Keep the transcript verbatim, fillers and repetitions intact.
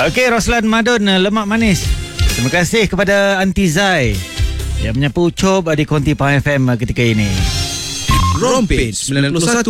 Okey, Roslan Madun, lemak manis. Terima kasih kepada Aunty Zai yang menyapa Ucup di Konti Pahang F M ketika ini. Rompage sembilan puluh satu